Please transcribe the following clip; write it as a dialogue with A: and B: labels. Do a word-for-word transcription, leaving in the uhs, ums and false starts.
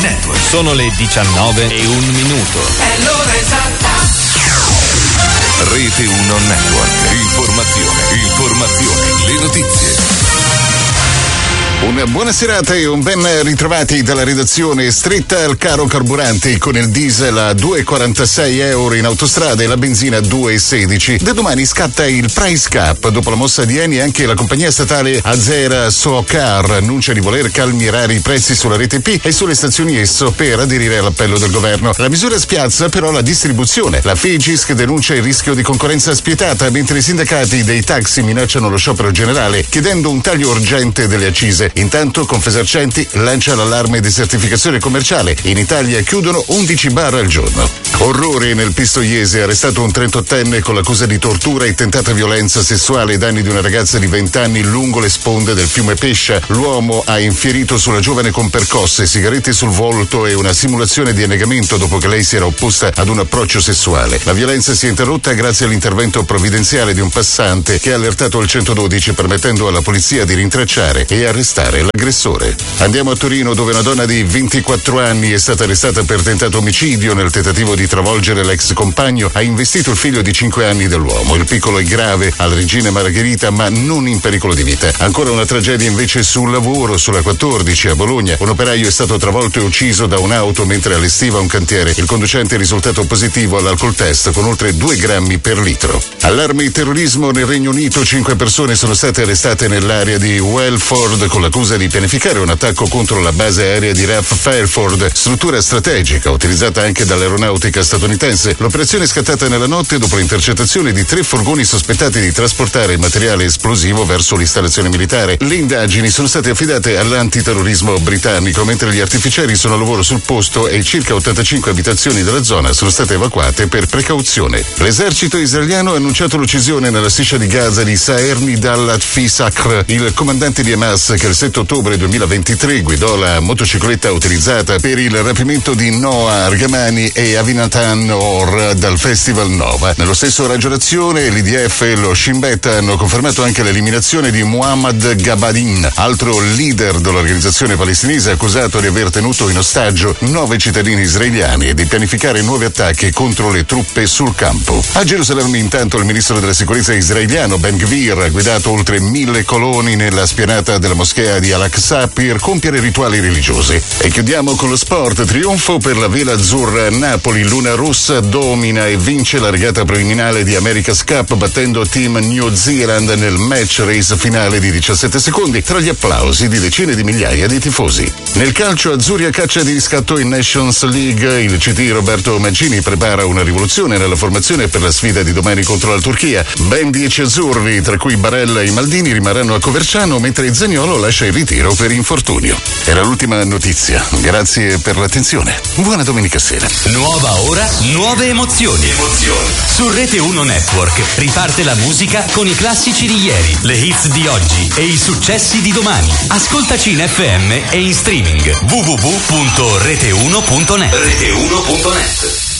A: Network.
B: Sono le diciannove e un minuto.
A: È l'ora esatta.
C: Rete uno Network. Informazione, informazione, le notizie.
D: Una buona serata e un ben ritrovati dalla redazione. Stretta al caro carburanti con il diesel a due virgola quarantasei euro in autostrada e la benzina a due virgola sedici. Da domani scatta il price cap. Dopo la mossa di Eni, anche la compagnia statale Azera Socar annuncia di voler calmierare i prezzi sulla rete P e sulle stazioni Esso per aderire all'appello del governo. La misura spiazza però la distribuzione. La Figisc denuncia il rischio di concorrenza spietata, mentre i sindacati dei taxi minacciano lo sciopero generale chiedendo un taglio urgente delle accise. Intanto Confesercenti lancia l'allarme di certificazione commerciale. In Italia chiudono undici bar al giorno. Orrore nel Pistoiese, arrestato un trentottenne con l'accusa di tortura e tentata violenza sessuale ai danni di una ragazza di venti anni lungo le sponde del fiume Pescia. L'uomo ha infierito sulla giovane con percosse, sigarette sul volto e una simulazione di annegamento dopo che lei si era opposta ad un approccio sessuale. La violenza si è interrotta grazie all'intervento provvidenziale di un passante che ha allertato il centododici, permettendo alla polizia di rintracciare e arrestare l'aggressore. Andiamo a Torino, dove una donna di ventiquattro anni è stata arrestata per tentato omicidio. Nel tentativo di travolgere l'ex compagno ha investito il figlio di cinque anni dell'uomo. Il piccolo è grave al Regina Margherita, ma non in pericolo di vita. Ancora una tragedia invece sul lavoro. Sulla quattordici a Bologna un operaio è stato travolto e ucciso da un'auto mentre allestiva un cantiere. Il conducente è risultato positivo all'alcol test con oltre due grammi per litro. Allarme terrorismo nel Regno Unito. Cinque persone sono state arrestate nell'area di Welford con l'accusa di pianificare un attacco contro la base aerea di R A F Fairford, struttura strategica utilizzata anche dall'aeronautica statunitense. L'operazione è scattata nella notte dopo l'intercettazione di tre furgoni sospettati di trasportare materiale esplosivo verso l'installazione militare. Le indagini sono state affidate all'antiterrorismo britannico, mentre gli artificieri sono a lavoro sul posto e circa ottantacinque abitazioni della zona sono state evacuate per precauzione. L'esercito israeliano ha annunciato l'uccisione nella striscia di Gaza di Saerni Dal-Atfi-Sakr, il comandante di Hamas che il sette ottobre duemilaventitré guidò la motocicletta utilizzata per il rapimento di Noah Argamani e Avinatan Or dal Festival Nova. Nello stesso raggio d'azione l'I D F e lo Shin Bet hanno confermato anche l'eliminazione di Muhammad Gabadin, altro leader dell'organizzazione palestinese accusato di aver tenuto in ostaggio nove cittadini israeliani e di pianificare nuovi attacchi contro le truppe sul campo. A Gerusalemme intanto il ministro della sicurezza israeliano Ben Gvir ha guidato oltre mille coloni nella spianata della moschea di Al-Aqsa per compiere rituali religiosi. E chiudiamo con lo sport. Trionfo per la vela azzurra. Napoli, Luna Rossa domina e vince la regata preliminare di America's Cup battendo Team New Zealand nel match race finale di diciassette secondi tra gli applausi di decine di migliaia di tifosi. Nel calcio azzurri a caccia di riscatto in Nations League. Il C T Roberto Mancini prepara una rivoluzione nella formazione per la sfida di domani contro la Turchia. Ben dieci azzurri, tra cui Barella e Maldini, rimarranno a Coverciano, mentre Zaniolo lascia il ritiro per infortunio. Era l'ultima notizia. Grazie per l'attenzione. Buona domenica sera.
A: Nuova ora, nuove emozioni. Emozioni. Su Rete uno Network riparte la musica con i classici di ieri, le hits di oggi e i successi di domani. Ascoltaci in F M e in streaming w w w punto rete uno punto net. rete uno punto net